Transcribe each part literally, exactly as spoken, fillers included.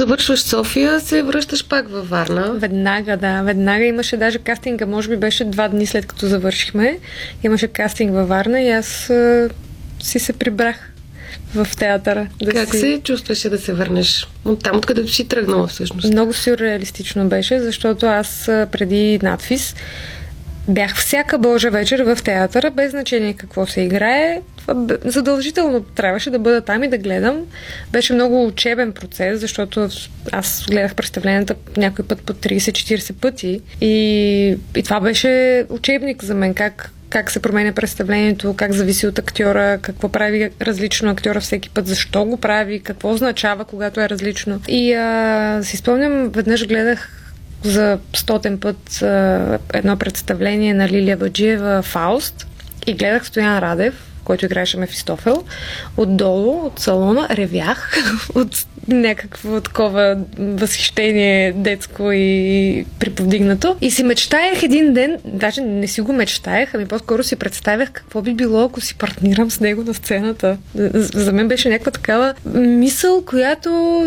завършваш София, се връщаш пак във Варна. Веднага, да. Веднага имаше даже кастинга, може би беше два дни след като завършихме. Имаше кастинг във Варна и аз а, си се прибрах в театъра. Да как си... се чувстваше да се върнеш от там, откъдето си тръгнала всъщност? Много сюрреалистично беше, защото аз преди надфис бях всяка Божа вечер в театъра, без значение какво се играе. Задължително трябваше да бъда там и да гледам. Беше много учебен процес, защото аз гледах представленията някой път по трийсет-четирийсет пъти и, и това беше учебник за мен, как как се променя представлението, как зависи от актьора, какво прави различно актьора всеки път, защо го прави, какво означава, когато е различно. И а, си спомням, веднъж гледах за стотен път а, едно представление на Лилия Баджиева "Фауст" и гледах Стоян Радев, който играеше Мефистофел. Отдолу, от салона, ревях от някакво такова възхищение детско и приповдигнато. И си мечтаях един ден, даже не си го мечтаях, ами по-скоро си представях какво би било, ако си партнирам с него на сцената. За мен беше някаква такава мисъл, която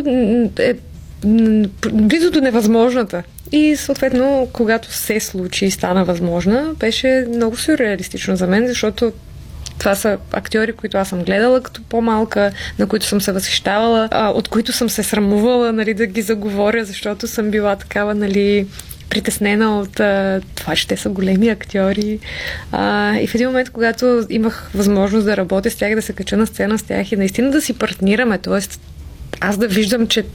е близо до невъзможната. И съответно, когато се случи и стана възможна, беше много сюрреалистично за мен, защото това са актьори, които аз съм гледала като по-малка, на които съм се възхищавала, от които съм се срамувала, нали, да ги заговоря, защото съм била такава, нали, притеснена от а, това, че те са големи актьори. А, и в един момент, когато имах възможност да работя с тях, да се кача на сцена с тях и наистина да си партнираме, т.е. аз да виждам, че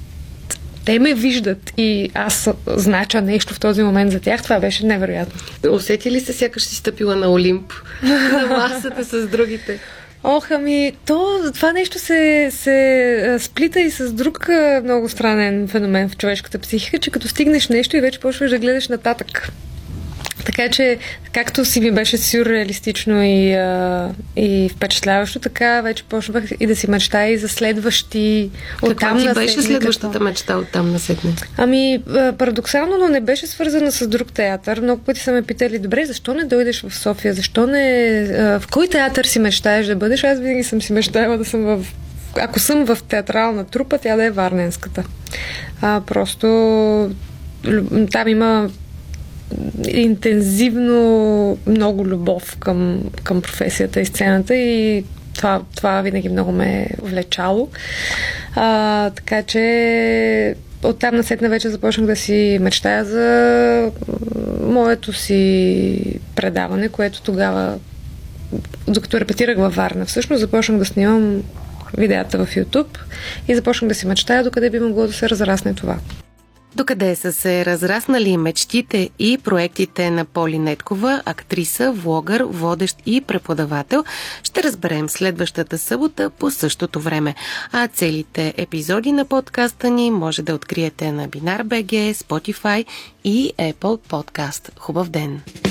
те ме виждат и аз знача нещо в този момент за тях, това беше невероятно. Усети ли се, сякаш си стъпила на Олимп, на масата с другите? Ох, ами, то, това нещо се, се сплита и с друг много странен феномен в човешката психика, че като стигнеш нещо и вече почваш да гледаш нататък. Така че, както си ми беше сюрреалистично и, а, и впечатляващо, така вече почнах и да си мечтая и за следващи оттам насетне. Каква ти беше следващата какво? мечта оттам насетне? Ами, парадоксално, но не беше свързана с друг театър. Много пъти са ме питали, добре, защо не дойдеш в София? Защо не... А, в кой театър си мечтаеш да бъдеш? Аз винаги съм си мечтала да съм в... Ако съм в театрална трупа, тя да е варненската. А, просто там има интензивно много любов към, към професията и сцената и това, това винаги много ме е влечало. А, така че оттам насетне вече започнах да си мечтая за моето си предаване, което тогава, докато репетирах във Варна, всъщност започнах да снимам видеята в YouTube и започнах да си мечтая докъде би могло да се разрасне това. Докъде са се разраснали мечтите и проектите на Поли Недкова, актриса, влогър, водещ и преподавател, ще разберем следващата събота по същото време. А целите епизоди на подкаста ни може да откриете на Бинар точка би джи, Spotify и Apple Podcast. Хубав ден!